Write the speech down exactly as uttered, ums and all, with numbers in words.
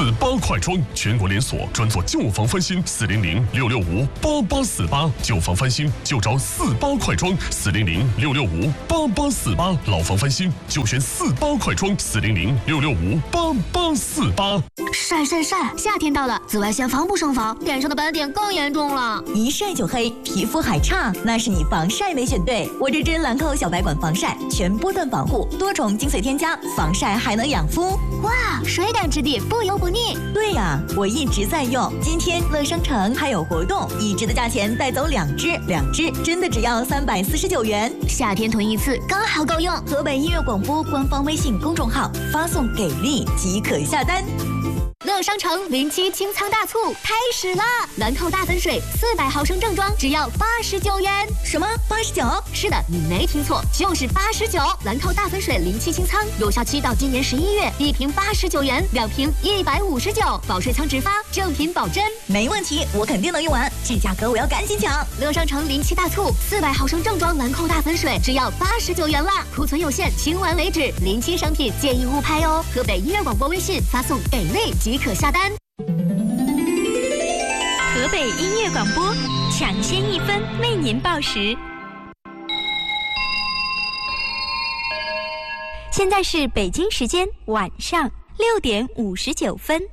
四八快装，全国连锁，专做旧房翻新。四零零六六五八八四八，旧房翻新就找四八快装。四零零六六五八八四八，老房翻新就选四八快装。四零零六六五八八四八。 晒晒晒！夏天到了，紫外线防不胜防，脸上的斑点更严重了。 一晒就黑，皮肤还差，那是你防晒没选对。我这支兰蔻小白管防晒，全波段防护，多重精粹添加，防晒还能养肤。 哇，水感质地，不油不腻。 对呀，我一直在用。今天乐商城还有活动，一支的价钱带走两支，两支真的只要三百四十九元。 夏天囤一次刚好够用。 河北音乐广播官方微信公众号发送给力即可下单。 乐商城零七清仓大促开始了，兰蔻大粉水四百毫升正装只要八十九元。 什么八十九？ 是的，你没听错，就是八十九。兰蔻大粉水零七清仓有效期到今年十一月，一瓶八十九元，两瓶一百五十九，保税仓直发，正品保真。 没问题，我肯定能用完，这价格我要赶紧抢。 乐商城零七大促，四百毫升正装兰蔻大粉水只要八十九元了，库存有限，清完为止。零七商品建议勿拍哦。河北音乐广播微信发送给力即可下单。 河北音乐广播，抢先一分为您报时。现在是北京时间晚上六点五十九分。